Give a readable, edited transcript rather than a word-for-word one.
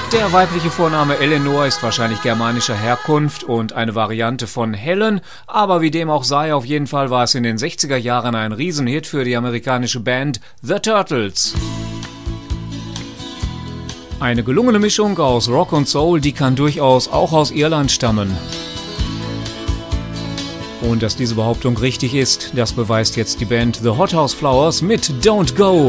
Der weibliche Vorname Eleanor ist wahrscheinlich germanischer Herkunft und eine Variante von Helen, aber wie dem auch sei, auf jeden Fall war es in den 60er Jahren ein Riesenhit für die amerikanische Band The Turtles. Eine gelungene Mischung aus Rock und Soul, die kann durchaus auch aus Irland stammen. Und dass diese Behauptung richtig ist, das beweist jetzt die Band The Hothouse Flowers mit Don't Go.